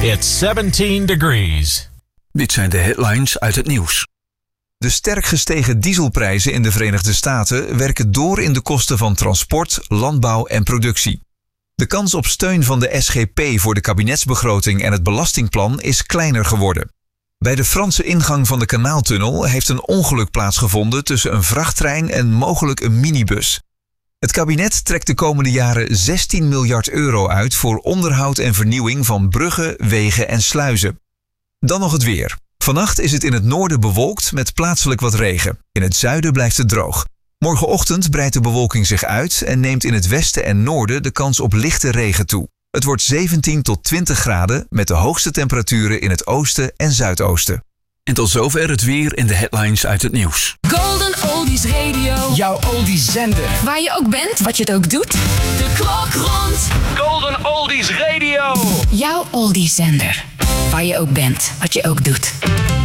It's 17 degrees. Dit zijn de headlines uit het nieuws. De sterk gestegen dieselprijzen in de Verenigde Staten werken door in de kosten van transport, landbouw en productie. De kans op steun van de SGP voor de kabinetsbegroting en het belastingplan is kleiner geworden. Bij de Franse ingang van de Kanaaltunnel heeft een ongeluk plaatsgevonden tussen een vrachttrein en mogelijk een minibus. Het kabinet trekt de komende jaren 16 miljard euro uit voor onderhoud en vernieuwing van bruggen, wegen en sluizen. Dan nog het weer. Vannacht is het in het noorden bewolkt met plaatselijk wat regen. In het zuiden blijft het droog. Morgenochtend breidt de bewolking zich uit en neemt in het westen en noorden de kans op lichte regen toe. Het wordt 17 tot 20 graden met de hoogste temperaturen in het oosten en zuidoosten. En tot zover het weer in de headlines uit het nieuws. Golden Oldies Radio. Jouw oldies zender. Waar je ook bent, wat je het ook doet. De klok rond. Golden Oldies Radio. Jouw oldies zender. Waar je ook bent, wat je ook doet.